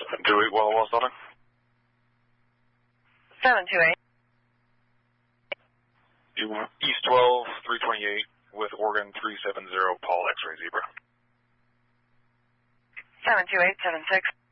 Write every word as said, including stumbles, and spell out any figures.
seven two eight, well, well, starting. seven two eight. You East twelve, three twenty-eight with Oregon three seven zero, Paul X-ray Zebra. seven two eight seven six.